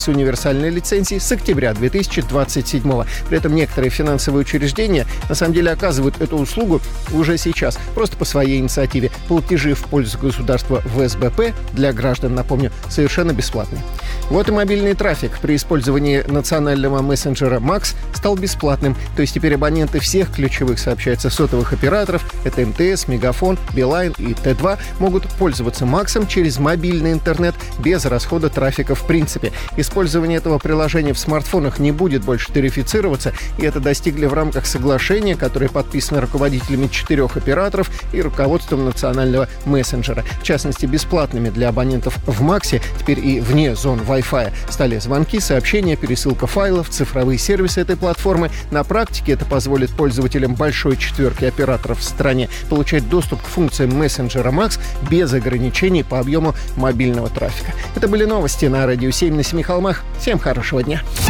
с универсальной лицензией с октября 2027 года. При этом некоторые финансовые учреждения на самом деле оказывают эту услугу уже сейчас, просто по своей инициативе. Платежи в пользу государства в СБП для граждан, напомню, совершенно бесплатные. Вот и мобильный трафик при использовании национального мессенджера МАКС стал бесплатным. То есть теперь абоненты всех ключевых, сообщается, сотовых операторов, это МТС, Мегафон, Билайн и Т2, могут пользоваться МАКСом через мобильный интернет без расхода трафика в принципе. Использование этого приложения в смартфонах не будет больше тарифицироваться, и это достигли в рамках соглашения, которое подписано руководителями 4 операторов и руководством национального мессенджера. В частности, бесплатными для абонентов в МАКСе, теперь и вне зон Wi-Fi, стали звонки, сообщения, пересылка файлов, цифровые сервисы этой платформы. На практике это позволит пользователям большой 4 операторов в стране получать доступ к функциям мессенджера МАКС без ограничений по объему мобильного трафика. Это были новости на Радио 7 на Семи холмах. Всем хорошего дня.